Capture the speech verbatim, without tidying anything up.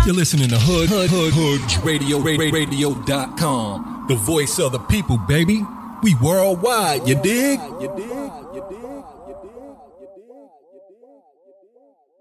You're listening to Hood Hood Hood Hood Radio Radio dot com. The voice of the people, baby. We worldwide, you dig? You dig? You dig?